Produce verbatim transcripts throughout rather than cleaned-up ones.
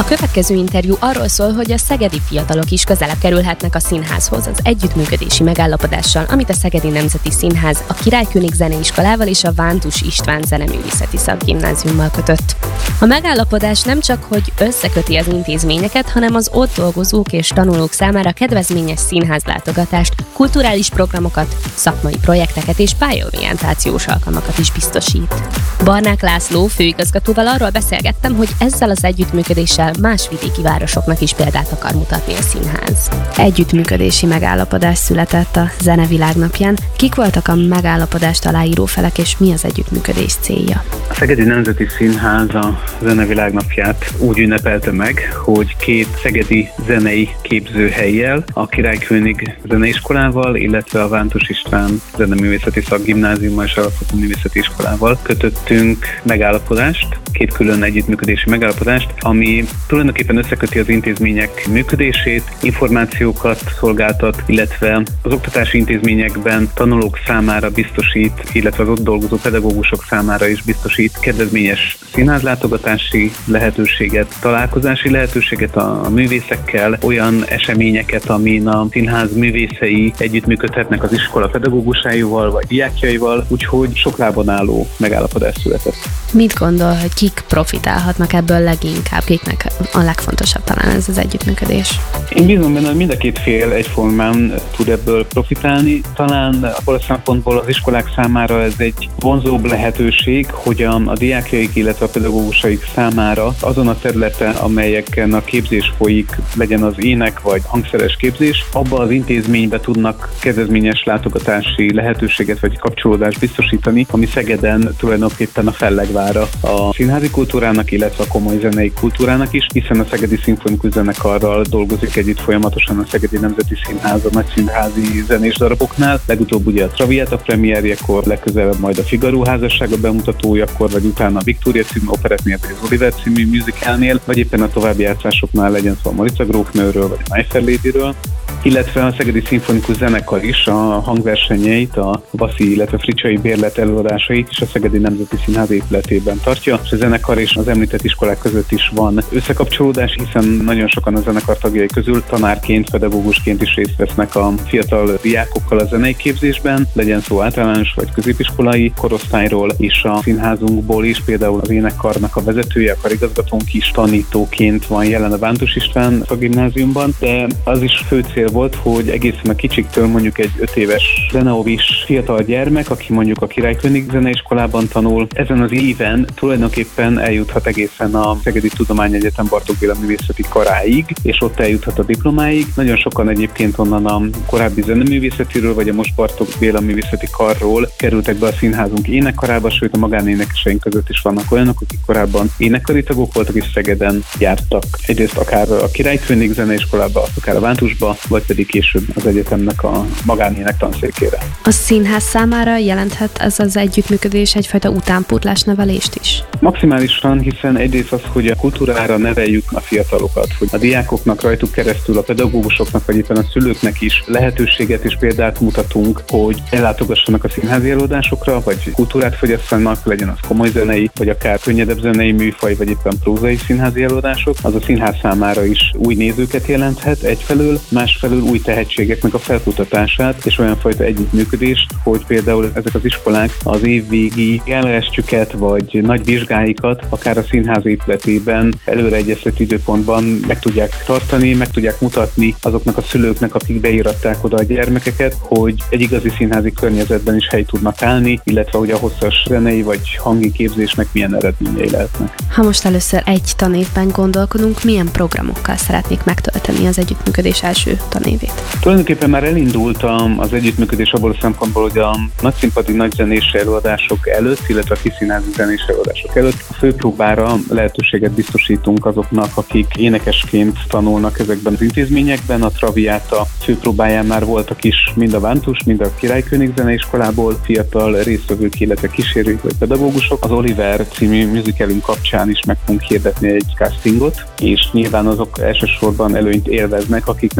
következő interjú arról szól, hogy a szegedi fiatalok is közelebb kerülhetnek a színházhoz az együttműködési megállapodással, amit a Szegedi Nemzeti Színház a Király König Zeneiskolával és a Vántus István Zeneművészeti Szakgimnáziummal kötött. A megállapodás nem csak, hogy összeköti az intézményeket, hanem az ott dolgozók és tanulók számára kedvezményes színházlátogatást, kulturális programokat, szakmai projekteket és pályaorientációs alkalmakat is biztosít. Barnák László főigazgatóval arról beszélgettem, hogy ezzel az együttműködéssel más vidéki városoknak is példát akar mutatni a színház. Együttműködési megállapodás született a Zenevilág napján. Kik voltak a megállapodást aláíró felek, és mi az együttműködés célja? A Szegedi Nemzeti Színház a Zenevilág napját úgy ünnepelte meg, hogy két szegedi zenei képzőhellyel, a Király König Zeneiskolával, illetve a Vántus István Zeneművészeti Szakgimnáziummal és Alapfokú Művészeti Iskolával kötöttünk megállapodást, két külön együttműködési megállapodást, ami tulajdonképpen összeköti az intézmények működését, információkat szolgáltat, illetve az oktatási intézményekben tanulók számára biztosít, illetve az ott dolgozó pedagógusok számára is biztosít kedvezményes színházlátogatási lehetőséget, találkozási lehetőséget a művészekkel, olyan eseményeket, amin a színház művészei együttműködhetnek az iskola pedagógusáival vagy diákjaival, úgyhogy sok lábon álló megállapodás született. Mit gondol, hogy kik profitálhatnak ebből leginkább, kiknek a legfontosabb talán ez az együttműködés? Én bízom benne, hogy mind a két fél egyformán tud ebből profitálni. Talán abból a szempontból az iskolák számára ez egy vonzóbb lehetőség, hogy a, a diákjaik, illetve a pedagógusaik számára azon a területen, amelyeken a képzés folyik, legyen az ének vagy hangszeres képzés, abban az intézménybe tudnak kedvezményes látogatási lehetőséget vagy kapcsolódást biztosítani, ami Szegeden tulajdonképpen a fellegvára a színházi kultúrának, illetve a komoly zenei kultúrának is, hiszen a Szegedi Szimfonikus Zenekarral dolgozik együtt folyamatosan a Szegedi Nemzeti Színház a nagyszínházi zenés daraboknál. Legutóbb ugye a Traviata premierjekor, legközelebb majd a Figaro házassága bemutatójakor, vagy utána a Viktória című operettnél, vagy az Oliver című musicalnél, vagy éppen a további játszásoknál, legyen szó a Marica grófnőről, vagy a My Fair Ladyről. Illetve a Szegedi Szimfonikus Zenekar is a hangversenyeit, a Baszi, illetve Fricsai Bérlet előadásait is a Szegedi Nemzeti Színház épületében tartja, és a zenekar és az említett iskolák között is van összekapcsolódás, hiszen nagyon sokan a zenekar tagjai közül tanárként, pedagógusként is részt vesznek a fiatal diákokkal a zenei képzésben, legyen szó általános vagy középiskolai korosztályról, és a színházunkból is például az énekkarnak a vezetője, a karigazgatónk is tanítóként van jelen a Vántus István Szakgimnáziumban, de az is fő cél volt, hogy egészen a kicsiktől mondjuk egy öt éves zeneovis fiatal gyermek, aki mondjuk a Király König Zeneiskolában tanul, ezen az éven tulajdonképpen eljuthat egészen a Szegedi Tudományegyetem Bartók Béla Művészeti Karáig, és ott eljuthat a diplomáig. Nagyon sokan egyébként onnan a korábbi zeneművészetiről, vagy a most Bartók Béla Művészeti Karról kerültek be a színházunk énekkarába, sőt a magánénekeseink között is vannak olyanok, akik korábban énekkari tagok voltak, és Szegeden jártak. Egyrészt akár a Király König Zeneiskolába, akár a Vántusba, vagy pedig később az egyetemnek a magánének tanszékére. A színház számára jelenthet ez az együttműködés egyfajta utánpótlás nevelést is? Maximálisan, hiszen egyrészt az, hogy a kultúrára neveljük a fiatalokat, hogy a diákoknak rajtuk keresztül, a pedagógusoknak, vagy éppen a szülőknek is lehetőséget és példát mutatunk, hogy ellátogassanak a színházi előadásokra, vagy kultúrát fogyasszanak, legyen az komoly zenei, vagy akár könnyedebb zenei műfaj, vagy éppen prózai színházi előadások. Az a színház számára is új nézőket jelenthet egyfelől, másfelől új tehetségeknek a felkutatását, és olyan fajta együttműködést, hogy például ezek az iskolák az évvégi gálaestjüket, vagy nagy vizsgáikat akár a színház épületében előreegyeztetett időpontban meg tudják tartani, meg tudják mutatni azoknak a szülőknek, akik beíratták oda a gyermekeket, hogy egy igazi színházi környezetben is hely tudnak állni, illetve hogy a hosszas zenei vagy hangi képzésnek milyen eredményei lehetnek. Ha most először egy tanévben gondolkodunk, milyen programokkal szeretnék megtölteni az együttműködés első tanévét? Tulajdonképpen már elindult az együttműködés abból a szempontból, hogy a nagyszínpadi nagyzenés előadások előtt, illetve a kiszínházi zenés előadások előtt a főpróbára lehetőséget biztosítunk azoknak, akik énekesként tanulnak ezekben az intézményekben. A Traviata főpróbáján már voltak is mind a Vántus, mind a Király König Zeneiskolából fiatal résztvevők, illetve kísérők vagy pedagógusok. Az Oliver című musicalünk kapcsán is meg fogunk hirdetni egy castingot, és nyilván azok elsősorban előnyt élveznek, akiknek van valami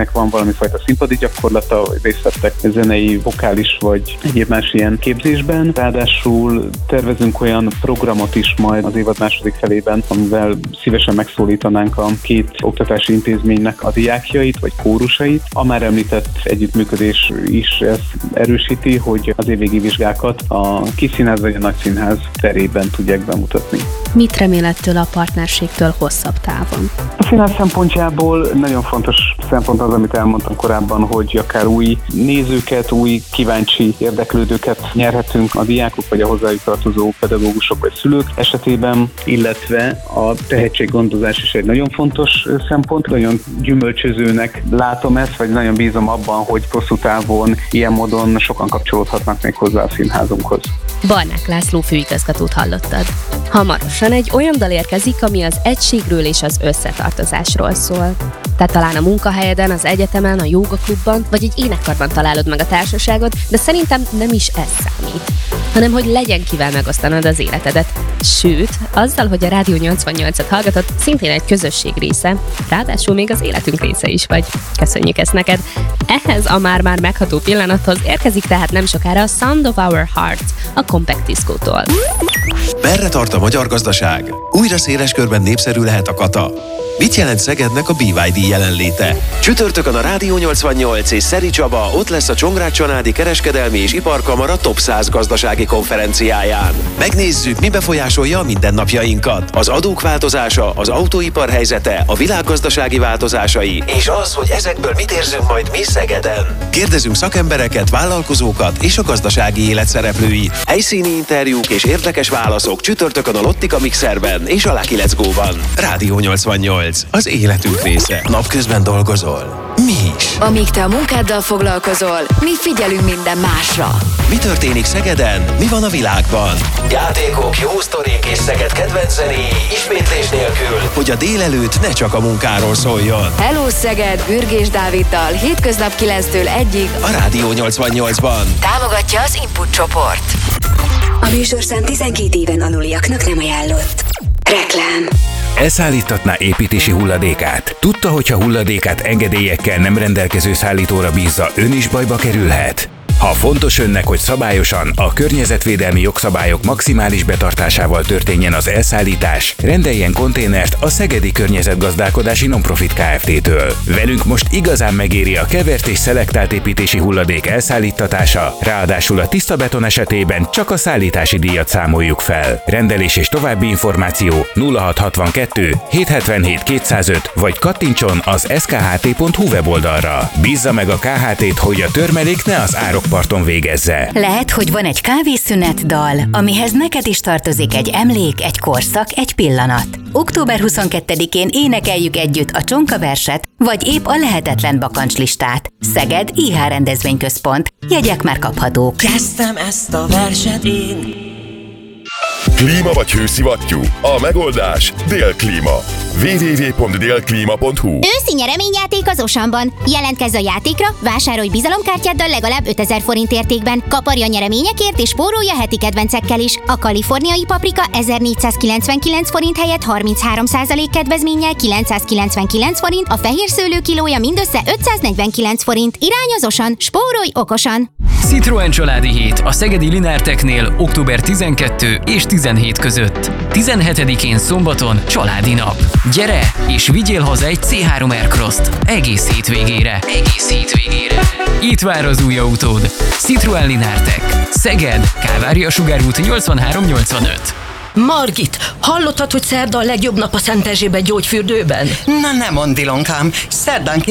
valamifajta színpadi gyakorlata, vagy részt vettek zenei, vokális vagy egyéb más ilyen képzésben. Ráadásul tervezünk olyan programot is majd az évad második felében, amivel szívesen megszólítanánk a két oktatási intézménynek a diákjait vagy kórusait. A már említett együttműködés is ezt erősíti, hogy az évvégi vizsgákat a Kisszínház vagy a Nagyszínház terében tudják bemutatni. Mit remél ettől a partnerségtől hosszabb távon? A színház szempontjából nagyon fontos szempont az, amit elmondtam korábban, hogy akár új nézőket, új kíváncsi érdeklődőket nyerhetünk a diákok vagy a hozzájuk tartozó pedagógusok vagy szülők esetében, illetve a tehetséggondozás is egy nagyon fontos szempont. Nagyon gyümölcsözőnek látom ezt, vagy nagyon bízom abban, hogy hosszú távon ilyen módon sokan kapcsolódhatnak még hozzá a színházunkhoz. Barnák László főigazgatót hallottad. Hamarosan egy olyan dal érkezik, ami az egységről és az összetartozásról szól. Tehát talán a munkahelyeden, az egyetemen, a jógaklubban, vagy egy énekkarban találod meg a társaságot, de szerintem nem is ez számít, hanem hogy legyen kivel megosztanod az életedet. Sőt, azzal, hogy a Rádió nyolcvannyolcat hallgatod, szintén egy közösség része, ráadásul még az életünk része is vagy. Köszönjük ezt neked! Ehhez a már-már megható pillanathoz érkezik tehát nem sokára a Sound of Our Hearts a Compact Disco-tól. Merre tart a magyar gazdaság? Újra széles körben népszerű lehet a kata. Mit jelent Szegednek a bé vé dé jelenléte? Csütörtökön a Rádió nyolcvannyolc és Szeri Csaba ott lesz a Csongrád-Csanádi Kereskedelmi és Iparkamara Top száz gazdasági konferenciáján. Megnézzük, mi befolyásolja a mindennapjainkat. Az adók változása, az autóipar helyzete, a világgazdasági változásai, és az, hogy ezekből mit érzünk majd mi Szegeden. Kérdezünk szakembereket, vállalkozókat és a gazdasági élet szereplőit. Helyszíni interjúk és érdekes válaszok csütörtökön a Lottika Mixerben és a Lucky Let's Go-ban. Rádió nyolcvannyolc. Az életünk része. Napközben dolgozol? Mi is. Amíg te a munkáddal foglalkozol, mi figyelünk minden másra. Mi történik Szegeden? Mi van a világban? Játékok, jó sztorik és Szeged kedvenc zenéi ismétlés nélkül, hogy a délelőtt ne csak a munkáról szóljon. Hello Szeged, Bürgés Dáviddal, hétköznap kilenctől egyig a Rádió nyolcvannyolcban. Támogatja az Input csoport. A műsorszám tizenkét éven aluliaknak nem ajánlott. Reklám. Elszállítatná építési hulladékát? Tudta, hogyha hulladékát engedélyekkel nem rendelkező szállítóra bízza, ön is bajba kerülhet? Ha fontos önnek, hogy szabályosan, a környezetvédelmi jogszabályok maximális betartásával történjen az elszállítás, rendeljen konténert a Szegedi Környezetgazdálkodási Nonprofit Kft-től. Velünk most igazán megéri a kevert és szelektált építési hulladék elszállíttatása, ráadásul a tiszta beton esetében csak a szállítási díjat számoljuk fel. Rendelés és további információ nulla hat hatvankettő hétszázhetvenhét kétszázöt vagy kattintson az esz ká há té pont hú weboldalra. Bízza meg a ká há té-t, hogy a törmelék ne az árokparton végezze. Lehet, hogy van egy kávészünet dal, amihez neked is tartozik egy emlék, egy korszak, egy pillanat. október huszonkettedikén énekeljük együtt a Csonka verset, vagy épp a lehetetlen bakancslistát. Szeged i há rendezvényközpont. Jegyek már kaphatók. Kezdtem ezt a verset én. Klíma vagy hőszivattyú? A megoldás Délklíma. double-u double-u double-u pont délklíma pont hú. Őszi nyereményjáték az Osamban. Jelentkezz a játékra, vásárolj bizalomkártyáddal legalább ötezer forint értékben. Kaparj a nyereményekért és spórolj a heti kedvencekkel is. A kaliforniai paprika ezernégyszázkilencvenkilenc forint helyett harminchárom százalék kedvezménnyel kilencszázkilencvenkilenc forint, a fehér szőlő kilója mindössze ötszáznegyvenkilenc forint. Irány az Osan, spórolj okosan! Citroen családi hét a szegedi Linertechnél október tizenkettő és tizenhét között. tizenhetedikén szombaton családi nap. Gyere és vigyél haza egy cé három Aircross-t egész hétvégére. Egész hétvégére. Itt vár az új autód. Citroen Linertech. Szeged, Kálvária Sugárút nyolcvanhárom nyolcvanöt. Margit, hallottad, hogy szerda a legjobb nap a Szentezsébe gyógyfürdőben? Na nem mondd, Ilonkám, szerdán